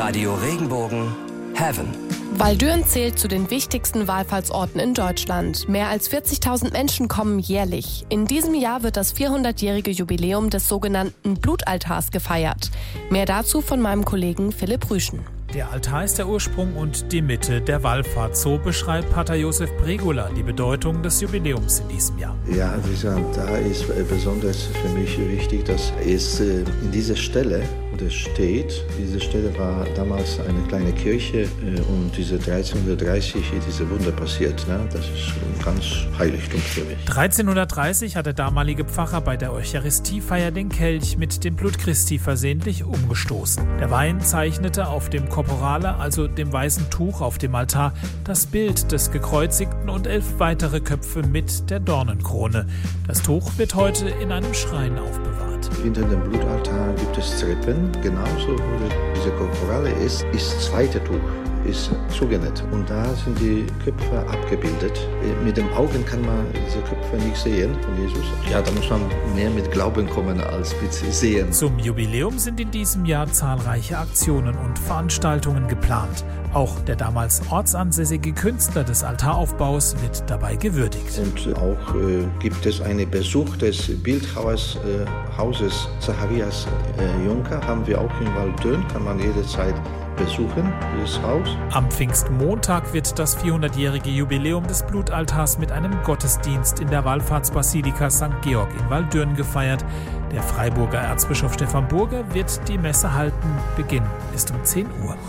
Radio Regenbogen Heaven. Waldürn zählt zu den wichtigsten Wallfahrtsorten in Deutschland. Mehr als 40.000 Menschen kommen jährlich. In diesem Jahr wird das 400-jährige Jubiläum des sogenannten Blutaltars gefeiert. Mehr dazu von meinem Kollegen Philipp Rüschen. Der Altar ist der Ursprung und die Mitte der Wallfahrt. So beschreibt Pater Josef Bregola die Bedeutung des Jubiläums in diesem Jahr. Ja, dieser Altar ist besonders für mich wichtig, dass es in dieser Stelle, wo das steht, diese Stelle war damals eine kleine Kirche und diese 1330 ist diese Wunder passiert. Ne? Das ist ein ganz Heiligtum für mich. 1330 hat der damalige Pfarrer bei der Eucharistiefeier den Kelch mit dem Blut Christi versehentlich umgestoßen. Der Wein zeichnete auf dem Korporale, also dem weißen Tuch auf dem Altar, das Bild des Gekreuzigten und 11 weitere Köpfe mit der Dornenkrone. Das Tuch wird heute in einem Schrein aufbewahrt. Hinter dem Blutaltar gibt es Treppen. Genauso wo diese Korporale ist das zweite Tuch ist zugenäht. Und da sind die Köpfe abgebildet. Mit den Augen kann man diese Köpfe nicht sehen von Jesus. Ja, da muss man mehr mit Glauben kommen als mit Sehen. Zum Jubiläum sind in diesem Jahr zahlreiche Aktionen und Veranstaltungen geplant. Auch der damals ortsansässige Künstler des Altaraufbaus wird dabei gewürdigt. Und auch gibt es einen Besuch des Bildhauers Hauses Zacharias Juncker. Haben wir auch in Waldürn, kann man jederzeit besuchen, dieses Haus. Am Pfingstmontag wird das 400-jährige Jubiläum des Blutaltars mit einem Gottesdienst in der Wallfahrtsbasilika St. Georg in Waldürn gefeiert. Der Freiburger Erzbischof Stephan Burger wird die Messe halten. Beginn ist um 10 Uhr.